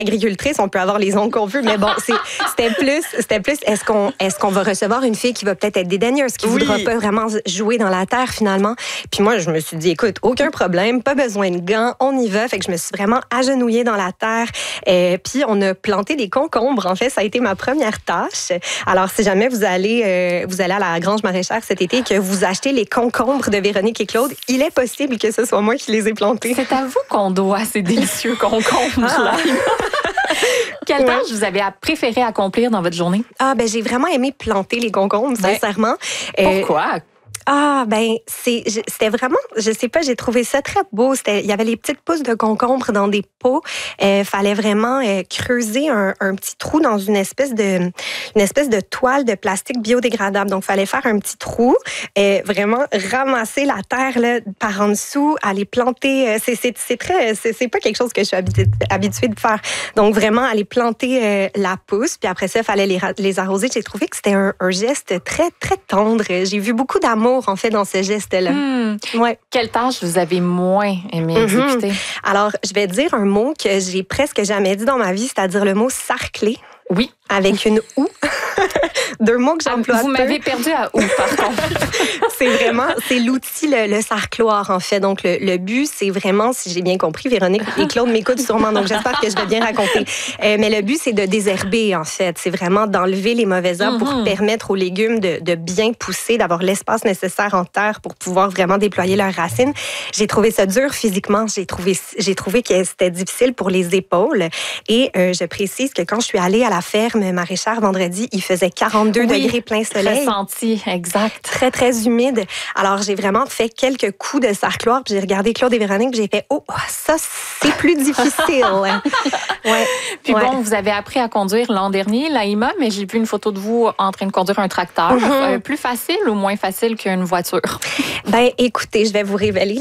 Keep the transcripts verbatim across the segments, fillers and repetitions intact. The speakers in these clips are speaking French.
agricultrice, on peut avoir les ongles qu'on veut, mais bon, c'est, c'était plus, c'était plus, est-ce qu'on, est-ce qu'on va recevoir une fille qui va peut-être être dédaigneuse, qui oui. voudra pas vraiment jouer dans la terre finalement. Puis moi, je me suis dit, écoute, aucun problème, pas besoin de gants, on y va. Fait que je me suis vraiment agenouillée dans la terre. Et puis on a planté des concombres. En fait, ça a été ma première tâche. Alors, si jamais vous allez, euh, vous allez à la Grange Maraîchère cet été et que vous achetez les concombres de Véronique et Claude, il est possible que ce soit moi qui les ai plantés. C'est à vous qu'on doit ces délicieux concombres-là. Ah. Quelle tâche ouais. vous avez préféré accomplir dans votre journée? Ah, ben j'ai vraiment aimé planter les concombres, ben, sincèrement. Pourquoi? Euh, Ah, ben, c'est, c'était vraiment, je sais pas, j'ai trouvé ça très beau. C'était, il y avait les petites pousses de concombre dans des pots. Il euh, fallait vraiment euh, creuser un, un petit trou dans une espèce de, une espèce de toile de plastique biodégradable. Donc, il fallait faire un petit trou, euh, vraiment ramasser la terre là, par en dessous, aller planter. Euh, c'est, c'est, c'est très, c'est, c'est pas quelque chose que je suis habituée, habituée de faire. Donc, vraiment aller planter euh, la pousse. Puis après ça, il fallait les, les arroser. J'ai trouvé que c'était un, un geste très, très tendre. J'ai vu beaucoup d'amour en fait, dans ce geste-là. Mmh. Ouais. Quelle tâche vous avez moins aimé mmh. exécuter? Alors, je vais dire un mot que j'ai presque jamais dit dans ma vie, c'est-à-dire le mot sarcler. Oui. Avec une ou. Deux mots que j'emploie Vous peu. m'avez perdu à ou, par contre. C'est vraiment, c'est l'outil, le, le sarcloir, en fait. Donc, le, le but, c'est vraiment, si j'ai bien compris, Véronique et Claude m'écoutent sûrement, donc j'espère que je vais bien raconter. Euh, mais le but, c'est de désherber, en fait. C'est vraiment d'enlever les mauvaises herbes mm-hmm. pour permettre aux légumes de, de bien pousser, d'avoir l'espace nécessaire en terre pour pouvoir vraiment déployer leurs racines. J'ai trouvé ça dur physiquement. J'ai trouvé, j'ai trouvé que c'était difficile pour les épaules. Et euh, je précise que quand je suis allée à la ferme maraîchère vendredi, il faisait quarante-deux oui, degrés plein soleil. Très senti, exact. Très, très humide. Alors, j'ai vraiment fait quelques coups de sarcloir, puis j'ai regardé Claude et Véronique, puis j'ai fait « Oh, ça, c'est plus difficile! » ouais. Puis ouais. bon, vous avez appris à conduire l'an dernier, Laïma, mais j'ai vu une photo de vous en train de conduire un tracteur. Mm-hmm. Euh, plus facile ou moins facile qu'une voiture? Ben, écoutez, je vais vous révéler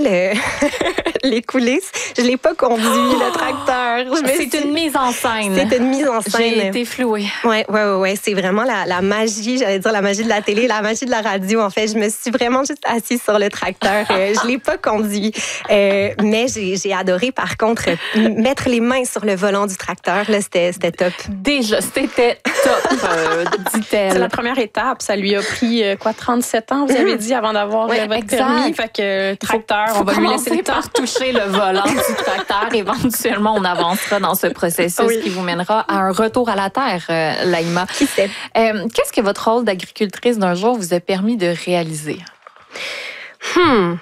le... les coulisses. Je ne l'ai pas conduit, oh! le tracteur. Je c'est suis... une mise en scène. C'est une mise en scène. J'ai été flouée. Oui, oui, oui. Ouais. C'est vraiment la, la magie, j'allais dire la magie de la télé, la magie de la radio. En fait, je me suis vraiment juste assise sur le tracteur. Euh, je ne l'ai pas conduit. Euh, mais j'ai, j'ai adoré, par contre, mettre les mains sur le volant du tracteur. Là, c'était, c'était top. Déjà, c'était top, euh, dit-elle. C'est la première étape. Ça lui a pris, euh, quoi, trente-sept ans, vous avez dit, avant d'avoir oui, votre exact. permis. Fait que tracteur, faut, faut on va lui laisser le temps. par toucher le volant du tracteur. Éventuellement, on avancera dans ce processus oui. qui vous mènera à un retour à la terre, euh, Laïma. Qui sait? Euh, qu'est-ce que votre rôle d'agricultrice d'un jour vous a permis de réaliser? Hmm.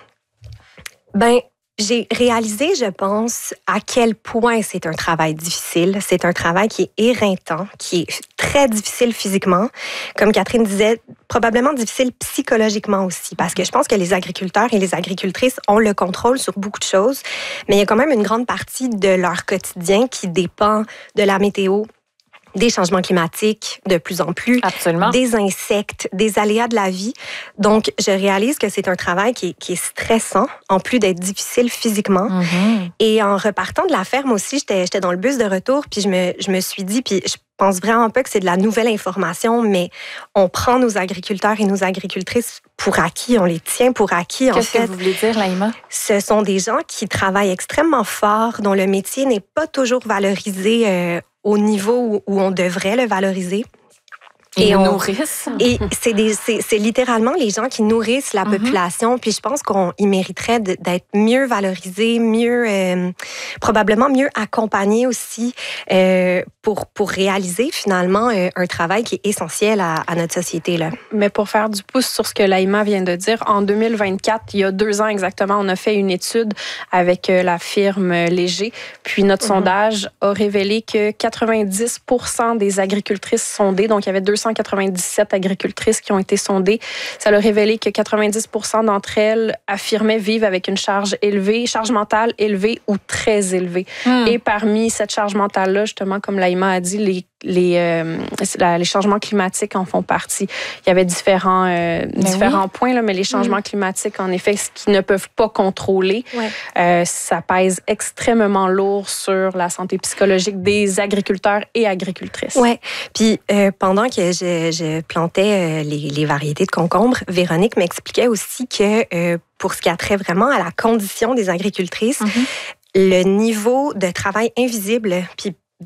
Ben, j'ai réalisé, je pense, à quel point c'est un travail difficile. C'est un travail qui est éreintant, qui est très difficile physiquement. Comme Catherine disait, probablement difficile psychologiquement aussi, parce que je pense que les agriculteurs et les agricultrices ont le contrôle sur beaucoup de choses, mais il y a quand même une grande partie de leur quotidien qui dépend de la météo, des changements climatiques de plus en plus, Absolument. des insectes, des aléas de la vie. Donc, je réalise que c'est un travail qui est, qui est stressant, en plus d'être difficile physiquement. Mm-hmm. Et en repartant de la ferme aussi, j'étais, j'étais dans le bus de retour, puis je me, je me suis dit, puis je pense vraiment pas que c'est de la nouvelle information, mais on prend nos agriculteurs et nos agricultrices pour acquis, on les tient pour acquis. Qu'est-ce en fait. que vous voulez dire, Laïma? Ce sont des gens qui travaillent extrêmement fort, dont le métier n'est pas toujours valorisé euh, au niveau où, où on devrait le valoriser. Et, et on nourrissent. Et c'est, des, c'est, c'est littéralement les gens qui nourrissent la mm-hmm. population. Puis je pense qu'on y mériterait de, d'être mieux valorisés, mieux, euh, probablement mieux accompagnés aussi euh, pour, pour réaliser finalement euh, un travail qui est essentiel à, à notre société. Là. Mais pour faire du pouce sur ce que Laïma vient de dire, en deux mille vingt-quatre, il y a deux ans exactement, on a fait une étude avec la firme Léger. Puis notre mm-hmm. sondage a révélé que quatre-vingt-dix pour cent des agricultrices sondées, donc il y avait deux cent quatre-vingt-dix-sept agricultrices qui ont été sondées. Ça a révélé que quatre-vingt-dix pour cent d'entre elles affirmaient vivre avec une charge élevée, charge mentale élevée ou très élevée. Mm. Et parmi cette charge mentale-là, justement, comme Laïma a dit, les Les, euh, les changements climatiques en font partie. Il y avait différents, euh, différents oui. points, là, mais les changements mmh. climatiques, en effet, ce qu'ils ne peuvent pas contrôler, ouais. euh, ça pèse extrêmement lourd sur la santé psychologique des agriculteurs et agricultrices. Oui. Puis euh, pendant que je, je plantais euh, les, les variétés de concombres, Véronique m'expliquait aussi que euh, pour ce qui a trait vraiment à la condition des agricultrices, mmh. le niveau de travail invisible, puis